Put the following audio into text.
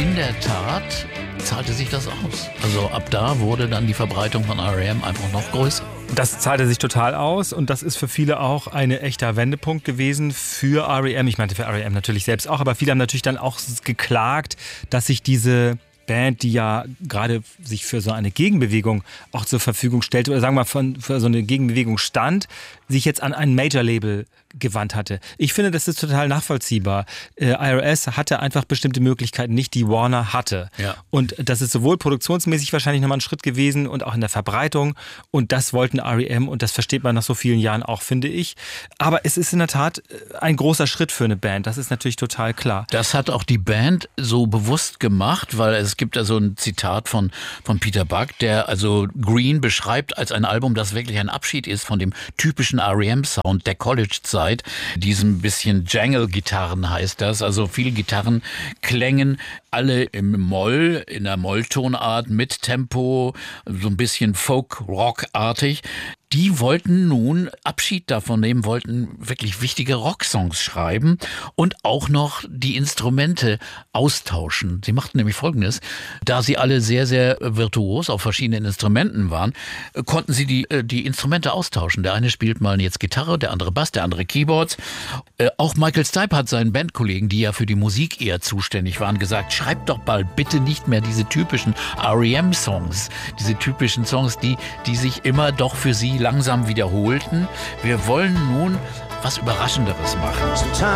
in der Tat zahlte sich das aus. Also ab da wurde dann die Verbreitung von R.E.M. einfach noch größer. Das zahlte sich total aus und das ist für viele auch ein echter Wendepunkt gewesen für R.E.M. Ich meinte für R.E.M. natürlich selbst auch, aber viele haben natürlich dann auch geklagt, dass sich diese Band, die ja gerade sich für so eine Gegenbewegung auch zur Verfügung stellte, oder sagen wir mal für so eine Gegenbewegung stand, sich jetzt an ein Major-Label gewandt hatte. Ich finde, das ist total nachvollziehbar. IRS hatte einfach bestimmte Möglichkeiten nicht, die Warner hatte. Ja. Und das ist sowohl produktionsmäßig wahrscheinlich nochmal ein Schritt gewesen und auch in der Verbreitung. Und das wollten R.E.M. und das versteht man nach so vielen Jahren auch, finde ich. Aber es ist in der Tat ein großer Schritt für eine Band. Das ist natürlich total klar. Das hat auch die Band so bewusst gemacht, weil es gibt also ein Zitat von Peter Buck, der also Green beschreibt als ein Album, das wirklich ein Abschied ist von dem typischen R.E.M.-Sound der College-Zeit. Diesem bisschen Jangle-Gitarren heißt das, also viele Gitarrenklängen, alle im Moll, in der Molltonart, mit Tempo, so ein bisschen Folk-Rock-artig. Die wollten nun Abschied davon nehmen, wollten wirklich wichtige Rocksongs schreiben und auch noch die Instrumente austauschen. Sie machten nämlich Folgendes: Da sie alle sehr, sehr virtuos auf verschiedenen Instrumenten waren, konnten sie die Instrumente austauschen. Der eine spielt mal jetzt Gitarre, der andere Bass, der andere Keyboards. Auch Michael Stipe hat seinen Bandkollegen, die ja für die Musik eher zuständig waren, gesagt: Schreibt doch bald bitte nicht mehr diese typischen R.E.M.-Songs, diese typischen Songs, die sich immer doch für sie langsam wiederholten. Wir wollen nun was Überraschenderes machen.